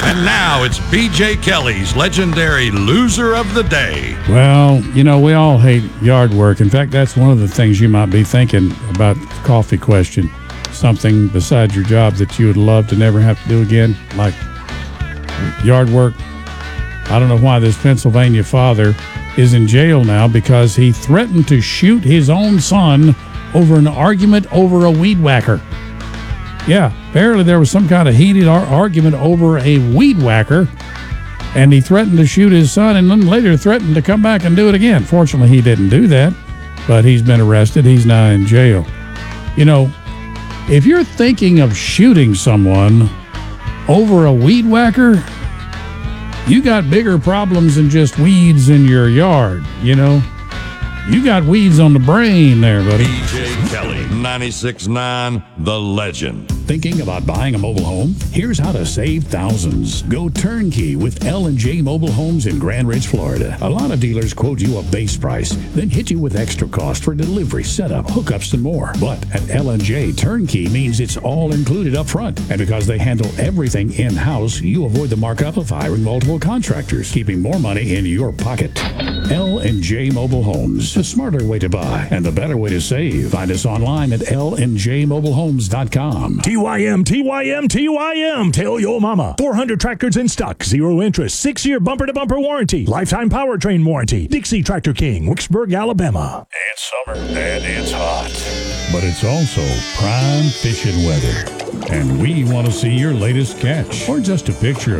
And now it's B.J. Kelly's legendary loser of the day. Well, you know, we all hate yard work. In fact, that's one of the things you might be thinking about the coffee question. Something besides your job that you would love to never have to do again, like yard work. I don't know why this Pennsylvania father is in jail now because he threatened to shoot his own son over an argument over a weed whacker. Yeah, apparently there was some kind of heated argument over a weed whacker, and he threatened to shoot his son and then later threatened to come back and do it again. Fortunately, he didn't do that, but he's been arrested. He's now in jail. You know, if you're thinking of shooting someone over a weed whacker, you got bigger problems than just weeds in your yard, you know? You got weeds on the brain there, buddy. B.J. Kelly, 96.9, The Legend. Thinking about buying a mobile home? Here's how to save thousands. Go turnkey with L&J Mobile Homes in Grand Ridge, Florida. A lot of dealers quote you a base price, then hit you with extra cost for delivery, setup, hookups, and more. But at L&J, turnkey means it's all included up front. And because they handle everything in-house, you avoid the markup of hiring multiple contractors, keeping more money in your pocket. L&J Mobile Homes, the smarter way to buy and the better way to save. Find us online at LNJMobilehomes.com. TYM, TYM, TYM. Tell your mama. 400 tractors in stock, 0 interest, 6-year bumper-to-bumper warranty, lifetime powertrain warranty. Dixie Tractor King, Wicksburg, Alabama. It's summer and it's hot, but it's also prime fishing weather. And we want to see your latest catch or just a picture of